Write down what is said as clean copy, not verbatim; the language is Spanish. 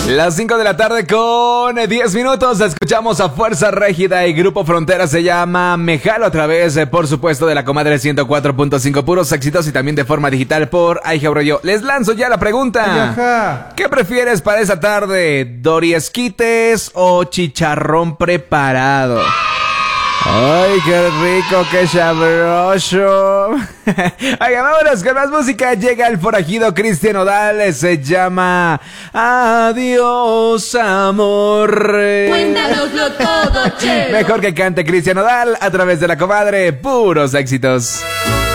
Las 5 de la tarde con 10 minutos. Escuchamos a Fuerza Régida y Grupo Frontera. Se llama Me Jalo a través, por supuesto, de la comadre 104.5. Puros éxitos y también de forma digital por iHeartRadio. Les lanzo ya la pregunta. Ajá. ¿Qué prefieres para esa tarde? ¿Dori Esquites o chicharrón preparado? ¡Ay, qué rico, qué sabroso! Oiga, vámonos con más música. Llega el forajido Cristian Nodal. Se llama Adiós, amor. Cuéntanoslo todo, che. Mejor que cante Cristian Nodal a través de la comadre. Puros éxitos.